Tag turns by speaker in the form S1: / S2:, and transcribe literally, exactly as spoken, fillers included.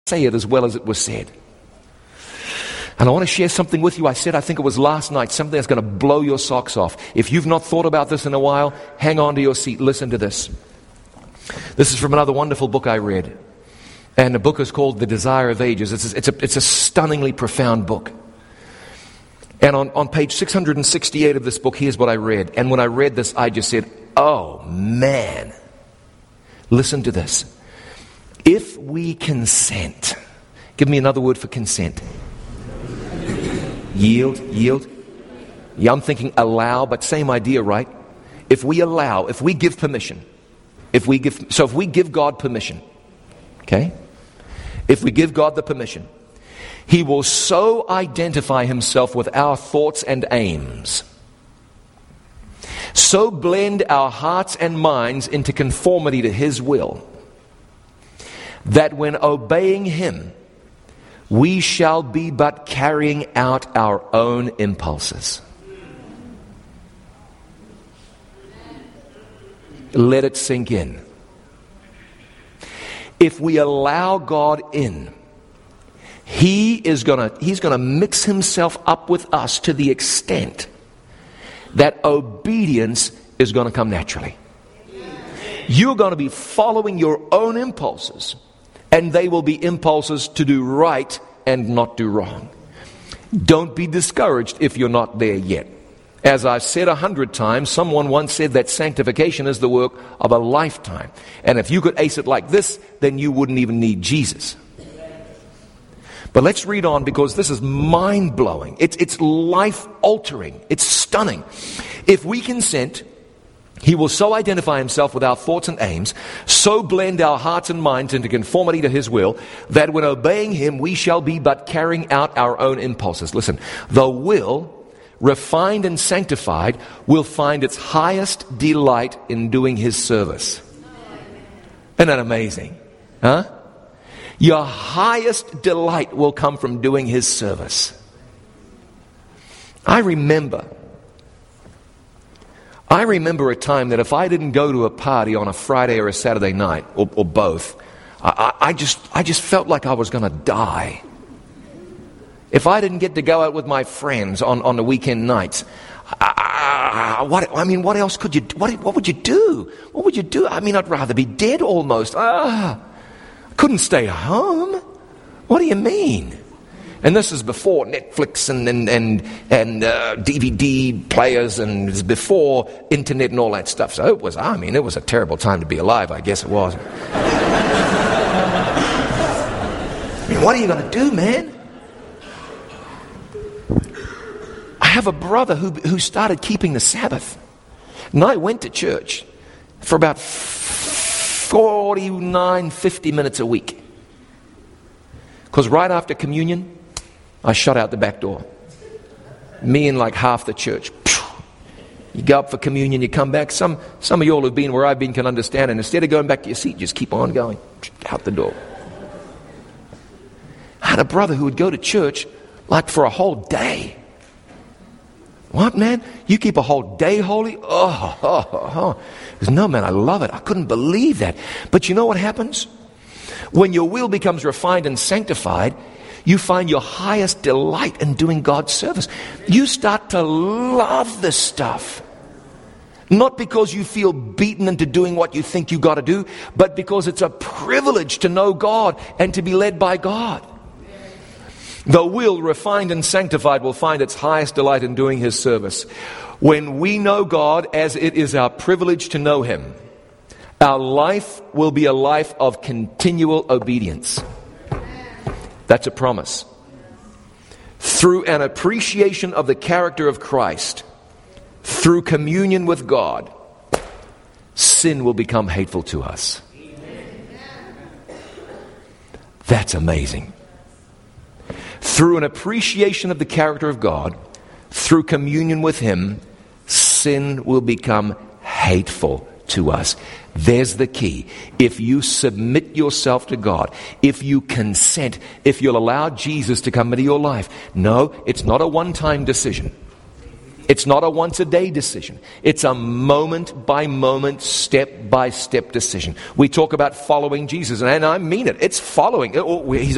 S1: say it as well as it was said. And I want to share something with you. I said, I think it was last night, something that's going to blow your socks off. If you've not thought about this in a while, hang on to your seat. Listen to this. This is from another wonderful book I read. And the book is called The Desire of Ages. It's a, it's a, it's a stunningly profound book. And on, on page six hundred sixty-eight of this book, here's what I read. And when I read this, I just said, oh man. Listen to this. If we consent, give me another word for consent. Yield, yield. Yeah, I'm thinking allow, but same idea, right? If we allow, if we give permission, if we give, so if we give God permission, okay? If we give God the permission, He will so identify Himself with our thoughts and aims, so blend our hearts and minds into conformity to His will, that when obeying Him, we shall be but carrying out our own impulses. Let it sink in. If we allow God in, He is gonna, He's gonna mix Himself up with us to the extent that obedience is gonna come naturally. You're gonna be following your own impulses, and they will be impulses to do right and not do wrong. Don't be discouraged if you're not there yet. As I've said a hundred times, someone once said that sanctification is the work of a lifetime. And if you could ace it like this, then you wouldn't even need Jesus. But let's read on, because this is mind-blowing. It's, it's life-altering. It's stunning. If we consent, He will so identify Himself with our thoughts and aims, so blend our hearts and minds into conformity to His will, that when obeying Him, we shall be but carrying out our own impulses. Listen, the will, refined and sanctified, will find its highest delight in doing His service. Isn't that amazing? Huh? Your highest delight will come from doing His service. I remember, I remember a time that if I didn't go to a party on a Friday or a Saturday night, or, or both, I, I, I just, I just felt like I was going to die. If I didn't get to go out with my friends on, on the weekend nights, I, I, what, I mean, what else could you, what, what would you do? What would you do? I mean, I'd rather be dead almost. Ah, I couldn't stay home. What do you mean? And this is before Netflix and and and, and uh, D V D players, and it's before internet and all that stuff. So it was, I mean, it was a terrible time to be alive, I guess it was. I mean, what are you going to do, man? I have a brother who who started keeping the Sabbath. And I went to church for about forty-nine, fifty minutes a week. Because right after communion, I shut out the back door. Me and like half the church. You go up for communion, you come back. Some some of you all who've been where I've been can understand. And instead of going back to your seat, just keep on going. Out the door. I had a brother who would go to church like for a whole day. What, man? You keep a whole day holy? Oh, oh, oh, oh. Because no, man, I love it. I couldn't believe that. But you know what happens? When your will becomes refined and sanctified, you find your highest delight in doing God's service. You start to love this stuff. Not because you feel beaten into doing what you think you got to do, but because it's a privilege to know God and to be led by God. The will, refined and sanctified, will find its highest delight in doing His service. When we know God as it is our privilege to know Him, our life will be a life of continual obedience. That's a promise. Through an appreciation of the character of Christ, through communion with God, sin will become hateful to us. That's amazing. Through an appreciation of the character of God, through communion with Him, sin will become hateful to us. There's the key. If you submit yourself to God, if you consent, if you'll allow Jesus to come into your life. No, it's not a one-time decision. It's not a once-a-day decision. It's a moment-by-moment, step-by-step decision. We talk about following Jesus, and I mean it. It's following. He's